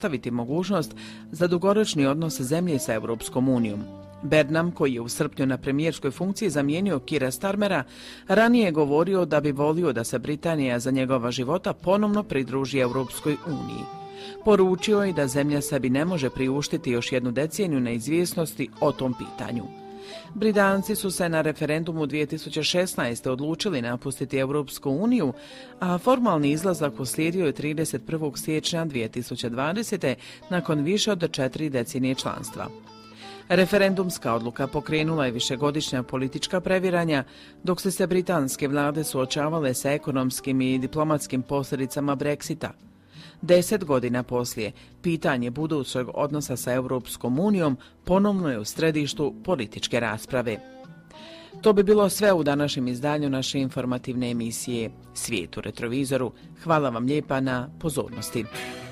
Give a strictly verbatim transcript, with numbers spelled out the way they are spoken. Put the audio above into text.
staviti mogućnost za dugoročni odnos zemlje sa Europskom unijom. Burnham, koji je u srpnju na premijerskoj funkciji zamijenio Keira Starmera, ranije je govorio da bi volio da se Britanija za njegova života ponovno pridruži Europskoj uniji. Poručio je da zemlja sebi ne može priuštiti još jednu deceniju neizvjesnosti o tom pitanju. Britanci su se na referendumu dvije tisuće šesnaeste. odlučili napustiti Europsku uniju, a formalni izlazak uslijedio je trideset prvog siječnja dvije tisuće dvadesete. nakon više od četiri decenije članstva. Referendumska odluka pokrenula je višegodišnja politička previranja, dok se se britanske vlade suočavale sa ekonomskim i diplomatskim posljedicama Brexita. Deset godina poslije, pitanje budućeg odnosa sa Europskom unijom ponovno je u središtu političke rasprave. To bi bilo sve u današnjem izdanju naše informativne emisije Svijet u retrovizoru. Hvala vam lijepa na pozornosti.